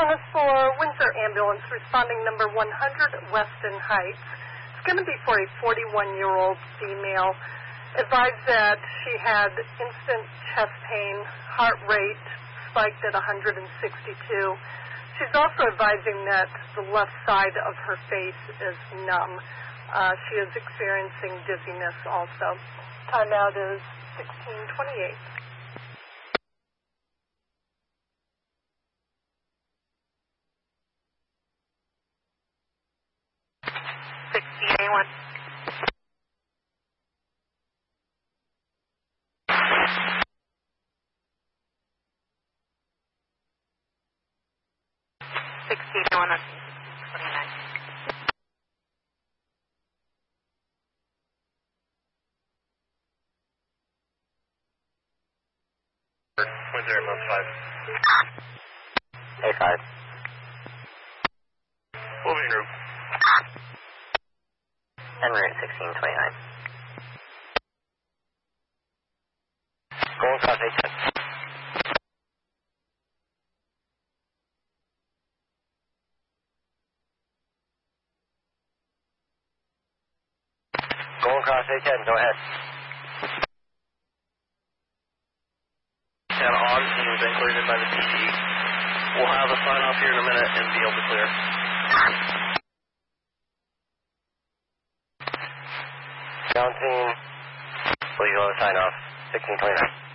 is for Windsor Ambulance, responding number 100 Weston Heights. It's going to be for a 41-year-old female. Advised that she had instant chest pain, heart rate spiked at 162. She's also advising that the left side of her face is numb. She is experiencing dizziness also. Timeout is 16:28. 16:81. Windsor Ambulance 5. A5. Moving route. En route 1629. Going across A10. Going across A10, go ahead. And on, and we've been cleared in by the PD. We'll have a sign off here in a minute and be able to clear. Down team, will you go sign off? 1629.